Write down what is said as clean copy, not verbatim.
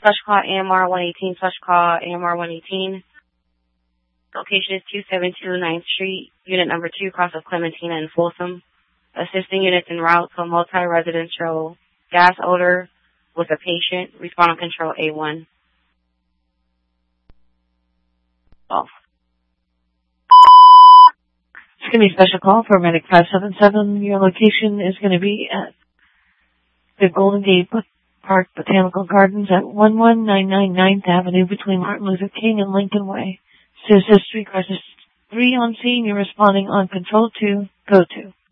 Special call AMR 118, special call AMR 118. Location is 272 9th Street, unit number 2, cross of Clementina and Folsom. Assisting units en route to a multi-residential gas odor with a patient. Respond on control A1. Off. It's going to be a special call for Medic 577. Your location is going to be at the Golden Gate Park Botanical Gardens at 11999 9th Avenue between Martin Luther King and Lincoln Way. Citizen Street Crisis 3 on scene. You're responding on control 2. Go to.